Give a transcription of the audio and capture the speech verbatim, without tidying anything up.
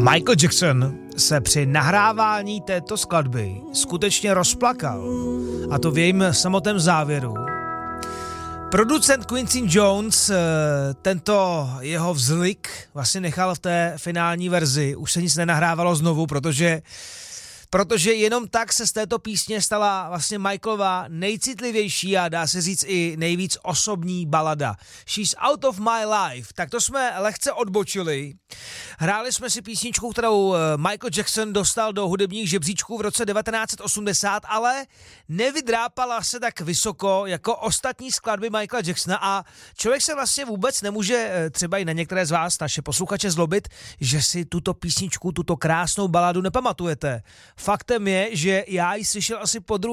Michael Jackson se při nahrávání této skladby skutečně rozplakal. A to v jejím samotném závěru. Producent Quincy Jones tento jeho vzlik vlastně nechal v té finální verzi. Už se nic nenahrávalo znovu, protože protože jenom tak se z této písně stala vlastně Michaelova nejcitlivější a dá se říct i nejvíc osobní balada. She's Out of My Life. Tak to jsme lehce odbočili. Hráli jsme si písničku, kterou Michael Jackson dostal do hudebních žebříčků v roce devatenáct osmdesát, ale nevydrápala se tak vysoko jako ostatní skladby Michaela Jacksona a člověk se vlastně vůbec nemůže třeba i na některé z vás, naše posluchače, zlobit, že si tuto písničku, tuto krásnou baladu nepamatujete. Faktem je, že já ji slyšel asi po druhé